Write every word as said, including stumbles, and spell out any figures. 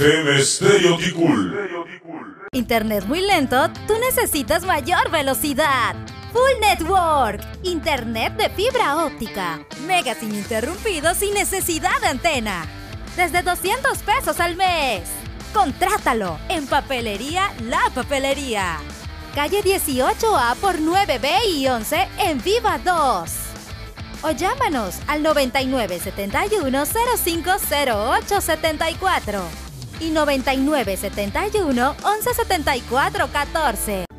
M Stereo Ticul. Internet muy lento, tú necesitas mayor velocidad. Full Network, internet de fibra óptica, megas ininterrumpidos sin necesidad de antena. Desde doscientos pesos al mes. Contrátalo en Papelería La Papelería. Calle dieciocho A por nueve B y once en Viva dos. O llámanos al noventa y nueve setenta y uno cero cinco cero ocho setenta y cuatro y noventa y nueve setenta y uno once setenta y cuatro catorce.